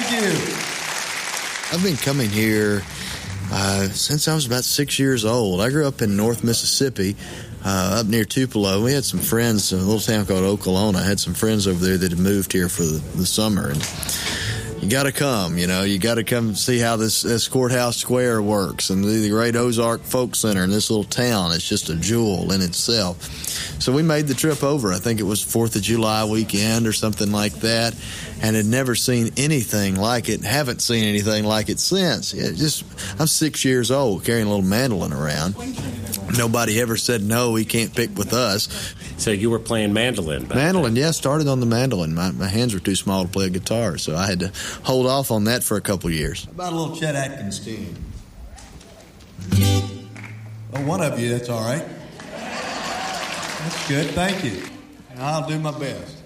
Thank you. I've been coming here since I was about 6 years old. I grew up in North Mississippi, up near Tupelo. We had some friends in a little town called Okolona. I had some friends over there that had moved here for the summer. And you got to come, you got to come see how this Courthouse Square works, and the Great Ozark Folk Center in this little town. It's just a jewel in itself. So we made the trip over. I think it was 4th of July weekend or something like that, and had never seen anything like it. Haven't seen anything like it since. I'm 6 years old carrying a little mandolin around. Nobody ever said, no, he can't pick with us. So you were playing mandolin back Mandolin, then. yeah, started on the mandolin. My hands were too small to play a guitar, so I had to hold off on that for a couple years. How about a little Chet Atkins tune? Oh, one of you, that's all right. That's good, thank you. I'll do my best.